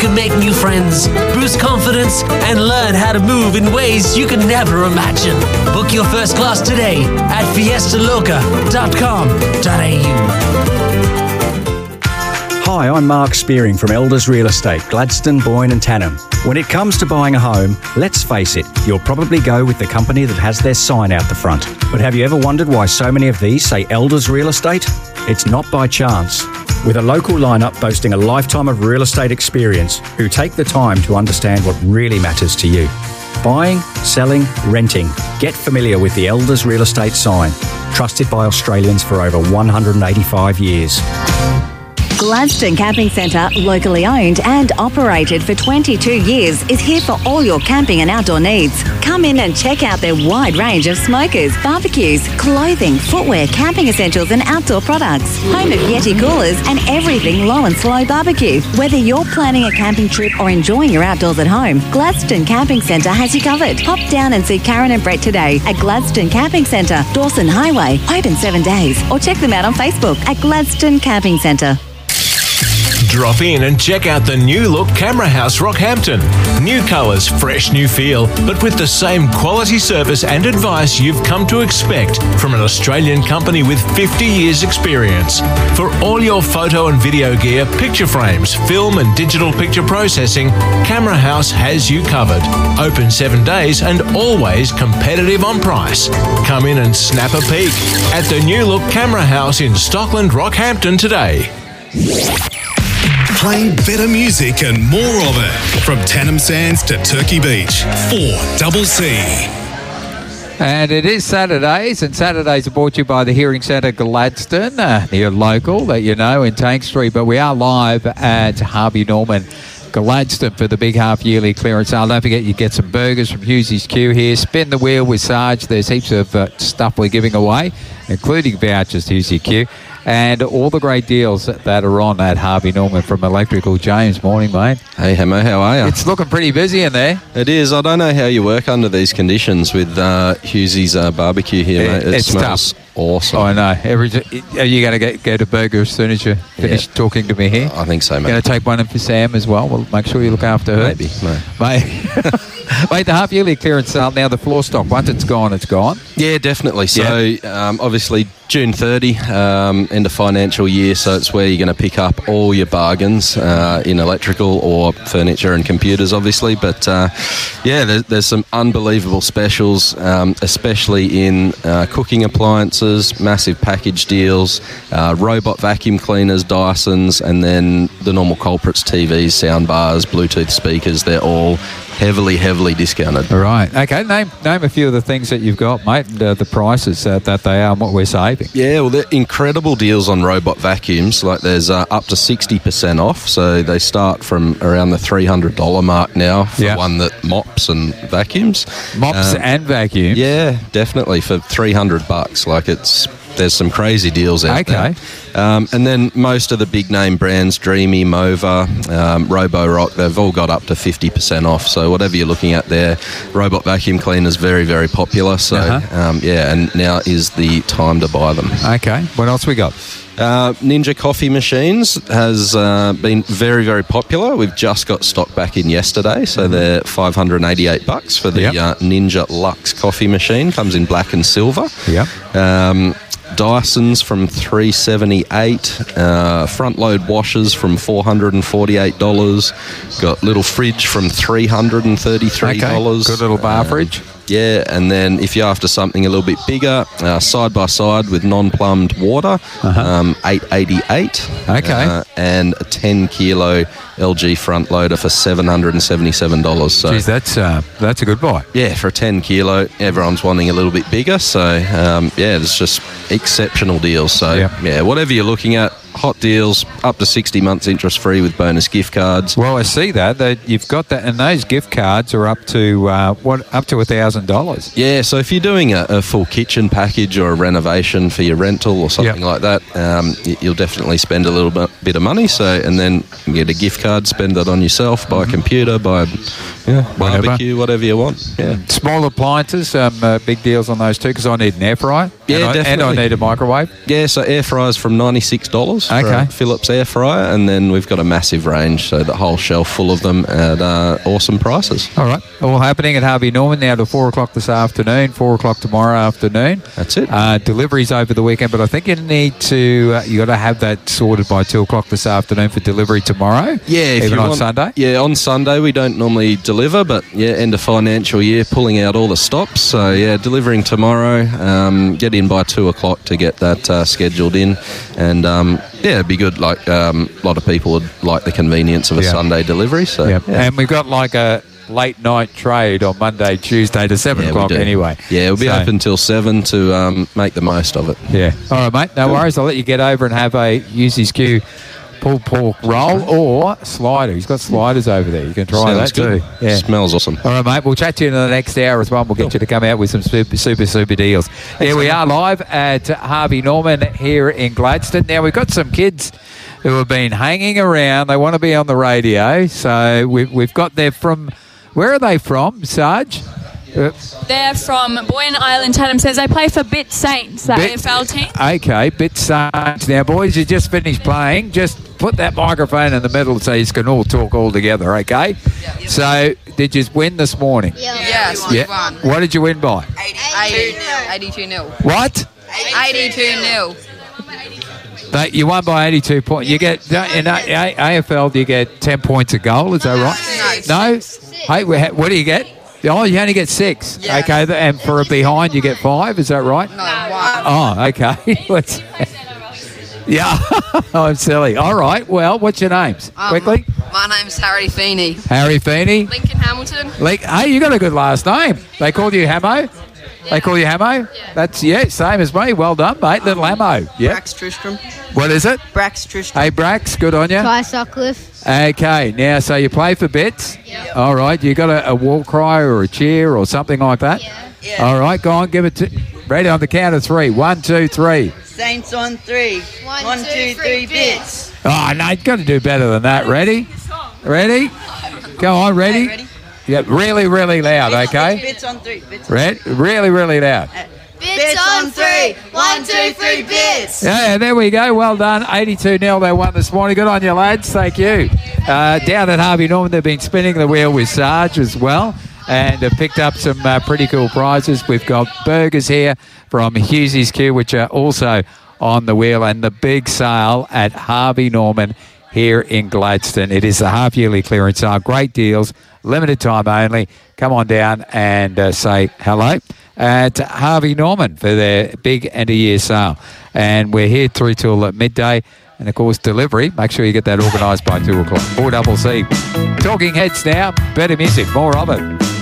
can make new friends, boost confidence, and learn how to move in ways you can never imagine. Book your first class today at fiestaloca.com.au. Hi, I'm Mark Spearing from Elders Real Estate, Gladstone, Boyne and Tannum. When it comes to buying a home, let's face it, you'll probably go with the company that has their sign out the front. But have you ever wondered why so many of these say Elders Real Estate? It's not by chance. With a local lineup boasting a lifetime of real estate experience who take the time to understand what really matters to you. Buying, selling, renting. Get familiar with the Elders Real Estate sign. Trusted by Australians for over 185 years. Gladstone Camping Centre, locally owned and operated for 22 years, is here for all your camping and outdoor needs. Come in and check out their wide range of smokers, barbecues, clothing, footwear, camping essentials and outdoor products. Home of Yeti coolers and everything low and slow barbecue. Whether you're planning a camping trip or enjoying your outdoors at home, Gladstone Camping Centre has you covered. Hop down and see Karen and Brett today at Gladstone Camping Centre, Dawson Highway, open 7 days. Or check them out on Facebook at Gladstone Camping Centre. Drop in and check out the new look Camera House Rockhampton. New colours, fresh new feel, but with the same quality service and advice you've come to expect from an Australian company with 50 years experience. For all your photo and video gear, picture frames, film and digital picture processing, Camera House has you covered. Open 7 days and always competitive on price. Come in and snap a peek at the new look Camera House in Stockland, Rockhampton today. Playing better music and more of it. From Tannum Sands to Turkey Beach. 4CC. And it is Saturdays, and Saturdays are brought to you by the Hearing Centre Gladstone, near local, that you know, in Tank Street. But we are live at Harvey Norman Gladstone for the big half-yearly clearance sale. Don't forget, you get some burgers from Hughesy's Q here. Spin the wheel with Sarge. There's heaps of stuff we're giving away, including vouchers to Hughesy's Q. And all the great deals that are on at Harvey Norman from Electrical. James, morning, mate. Hey, Hemo, how are you? It's looking pretty busy in there. It is. I don't know how you work under these conditions with Hughesy's barbecue here, mate. It smells awesome. I know. Are you going to go to burger as soon as you finish talking to me here? I think so, mate. Going to take one in for Sam as well? We'll make sure you look after her. Maybe, no. Mate, the half-yearly clearance sale, now the floor stock, once it's gone, it's gone? Yeah, definitely. So, obviously, June 30, end of financial year, so it's where you're going to pick up all your bargains in electrical or furniture and computers, obviously. But, there's some unbelievable specials, especially in cooking appliances, massive package deals, robot vacuum cleaners, Dysons, and then the normal culprits, TVs, sound bars, Bluetooth speakers. They're all heavily discounted. All right. Okay, name a few of the things that you've got, mate, and the prices that they are and what we're saving. Yeah, well, they're incredible deals on robot vacuums. Like, there's up to 60% off, so they start from around the $300 mark now for one that mops and vacuums. Mops and vacuums? Yeah, definitely, for $300. Like, there's some crazy deals out there. And then most of the big name brands, Dreamy, Mova, Roborock, they've all got up to 50% off. So whatever you're looking at there, robot vacuum cleaners, very popular. So and now is the time to buy them. Okay, what else we got? Ninja coffee machines has been very popular. We've just got stock back in yesterday, so they're $588 for the Ninja Luxe coffee machine. Comes in black and silver. Dysons from $378, front load washers from $448, got little fridge from $333. Good little bar fridge. Yeah, and then if you're after something a little bit bigger, side by side with non-plumbed water, $888. Okay. And a 10 kilo LG front loader for $777. So, geez, that's a good buy. Yeah, for a 10 kilo, everyone's wanting a little bit bigger. So it's just exceptional deals. So whatever you're looking at, hot deals, up to 60 months interest free with bonus gift cards. Well, I see that you've got that, and those gift cards are up to up to $1,000. Yeah, so if you're doing a full kitchen package or a renovation for your rental or something like that, you'll definitely spend a little bit of money. So, and then you get a gift card, spend that on yourself, buy a computer, buy whatever. Barbecue, whatever you want. Yeah. Small appliances, big deals on those too, because I need an air fryer. Yeah, and I definitely. need a microwave. Yeah, so air fryers from $96 for Okay. a Philips air fryer, and then we've got a massive range, so the whole shelf full of them at awesome prices. All right. All happening at Harvey Norman now to 4 o'clock this afternoon, 4 o'clock tomorrow afternoon. That's it. Deliveries over the weekend, but I think you need to, you got to have that sorted by 2 o'clock this afternoon for delivery tomorrow. Yeah, if even you on want, Sunday. Yeah, on Sunday we don't normally deliver, but yeah, end of financial year, pulling out all the stops. So yeah, delivering tomorrow. Get in by 2 o'clock to get that scheduled in, and yeah, it'd be good. Like a lot of people would like the convenience of a Sunday delivery. So Yeah. yeah. And we've got like a late night trade on Monday, Tuesday to 7 Yeah, we o'clock do. anyway. Yeah, we'll be So- open till 7 to make the most of it. Yeah. All right, mate. No worries. I'll let you get over and have a Usie's Q pulled pork roll or slider. He's got sliders over there. You can try Sounds that good. too. Yeah. Smells awesome. All right, mate. We'll chat to you in the next hour as well. We'll get you to come out with some super deals. Here we are live at Harvey Norman here in Gladstone. Now, we've got some kids who have been hanging around. They want to be on the radio. So we've got there from... Where are they from, Sarge? They're from Boyne Island. Tatum says they play for Bit Saints, the AFL team. Okay, Bit Saints. Now, boys, you just finished playing. Just put that microphone in the middle so you can all talk all together, okay? So, did you win this morning? Yes, we won. What did you win by? 82-0. What? 82-0. You won by 82 points. You get in AFL. Do you get 10 points a goal? Is that right? No. Hey, what do you get? Oh, you only get 6. Yeah. Okay, and for a behind, you get 5. Is that right? No, 1. Oh, okay. Yeah, I'm silly. All right. Well, what's your names? Quickly. My name's Harry Feeney. Harry Feeney. Lincoln Hamilton. Hey, you got a good last name. They call you Hamo? They call you Hamo? Yeah. That's, same as me. Well done, mate. Little Hamo. Yeah. Brax Tristram. What is it? Brax Tristram. Hey, Brax, good on you. Ty Sutcliffe. Okay, now, so you play for Bits? Yep. All right, you got a war cry or a cheer or something like that? Yeah. All right, go on, give it to... Ready on the count of 3. 1, 2, 3. Saints on 3. 1, 2, 3 bits. Oh, no, you've got to do better than that. Ready? Ready? Go on, ready? Okay, ready? Yeah, really, really loud, okay? Bits on 3. Bits. Really, really loud. Bits on 3. 1, 2, 3 bits. Yeah, there we go. Well done. 82-0 they won this morning. Good on you, lads. Thank you. Down at Harvey Norman, they've been spinning the wheel with Sarge as well and have picked up some pretty cool prizes. We've got burgers here from Hughesy's Q, which are also on the wheel, and the big sale at Harvey Norman here in Gladstone. It is the half-yearly clearance sale. Great deals, limited time only. Come on down and say hello at Harvey Norman for their big end-of-year sale. And we're here through till midday. And, of course, delivery. Make sure you get that organised by 2 o'clock. 4CC. Talking Heads now. Better music. More of it.